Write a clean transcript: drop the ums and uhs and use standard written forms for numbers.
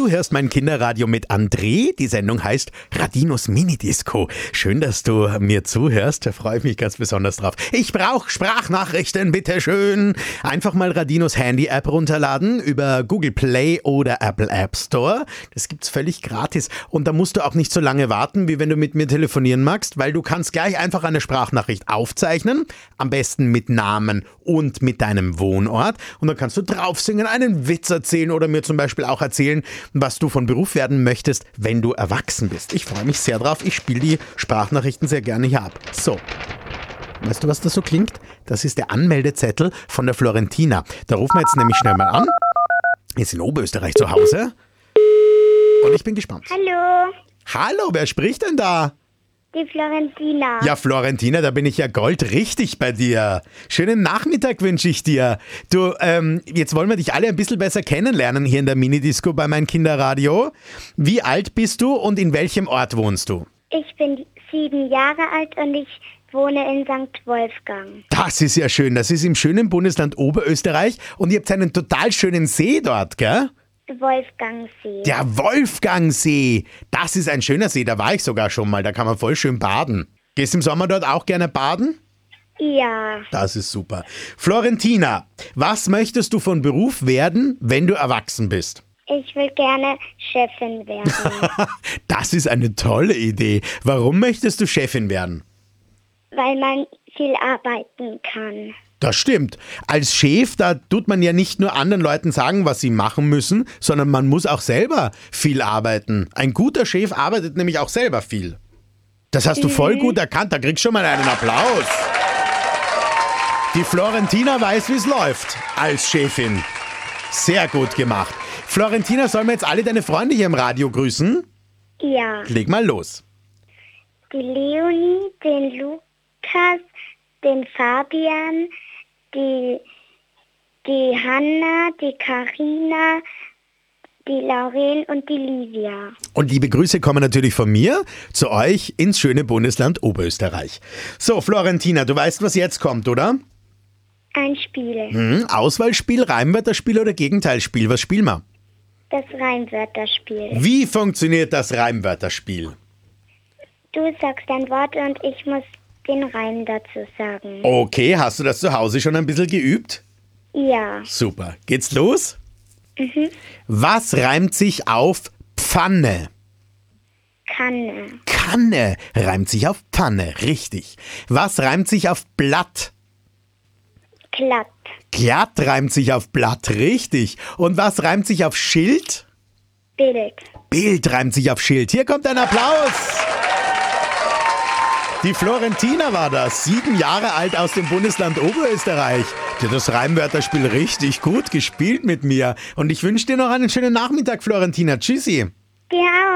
Du hörst mein Kinderradio mit André. Die Sendung heißt Radinos Minidisco. Schön, dass du mir zuhörst. Da freue ich mich ganz besonders drauf. Ich brauche Sprachnachrichten, bitteschön. Einfach mal Radinos Handy-App runterladen über Google Play oder Apple App Store. Das gibt's völlig gratis. Und da musst du auch nicht so lange warten, wie wenn du mit mir telefonieren magst, weil du kannst gleich einfach eine Sprachnachricht aufzeichnen. Am besten mit Namen und mit deinem Wohnort. Und dann kannst du drauf singen, einen Witz erzählen oder mir zum Beispiel auch erzählen, was du von Beruf werden möchtest, wenn du erwachsen bist. Ich freue mich sehr drauf. Ich spiele die Sprachnachrichten sehr gerne hier ab. So. Weißt du, was das so klingt? Das ist der Anmeldezettel von der Florentina. Da rufen wir jetzt nämlich schnell mal an. Ist in Oberösterreich zu Hause. Und ich bin gespannt. Hallo, Hallo, wer spricht denn da? die Florentina. Ja, Florentina, da bin ich ja goldrichtig bei dir. Schönen Nachmittag wünsche ich dir. Du, jetzt wollen wir dich alle ein bisschen besser kennenlernen hier in der Minidisco bei mein Kinderradio. Wie alt bist du und in welchem Ort wohnst du? Ich bin 7 Jahre alt und ich wohne in St. Wolfgang. Das ist ja schön. Das ist im schönen Bundesland Oberösterreich und ihr habt einen total schönen See dort, gell? Wolfgangsee. Der Wolfgangsee. Das ist ein schöner See, da war ich sogar schon mal. Da kann man voll schön baden. Gehst im Sommer dort auch gerne baden? Ja, Das ist super. Florentina, was möchtest du von Beruf werden, wenn du erwachsen bist? ich will gerne Chefin werden, Das ist eine tolle Idee. Warum möchtest du Chefin werden? weil man viel arbeiten kann. Das stimmt. Als Chef, da tut man ja nicht nur anderen Leuten sagen, was sie machen müssen, sondern man muss auch selber viel arbeiten. Ein guter Chef arbeitet nämlich auch selber viel. Das hast du voll gut erkannt. Da kriegst du schon mal einen Applaus. Die Florentina weiß, wie es läuft als Chefin. Sehr gut gemacht. Florentina, sollen wir jetzt alle deine Freunde hier im Radio grüßen? Ja, Leg mal los. die Leonie, den Lukas, den Fabian, die Hanna, die Karina, die Lauren und die Livia. Und liebe Grüße kommen natürlich von mir zu euch ins schöne Bundesland Oberösterreich. So, Florentina, du weißt, was jetzt kommt, oder? Ein Spiel. Auswahlspiel, Reimwörterspiel oder Gegenteilspiel? Was spielen wir? Das Reimwörterspiel. Wie funktioniert das Reimwörterspiel? Du sagst ein Wort und ich muss den Reim dazu sagen. Okay, hast du das zu Hause schon ein bisschen geübt? Ja, Super. Geht's los? Was reimt sich auf Pfanne? Kanne, Kanne reimt sich auf Pfanne, richtig. Was reimt sich auf Blatt? Glatt, Glatt reimt sich auf Blatt, richtig. Und was reimt sich auf Schild? Bild. Bild reimt sich auf Schild. Hier kommt ein Applaus. Die Florentina war das, 7 Jahre alt aus dem Bundesland Oberösterreich. Die hat das Reimwörterspiel richtig gut gespielt mit mir. Und ich wünsche dir noch einen schönen Nachmittag, Florentina. Tschüssi. Ja.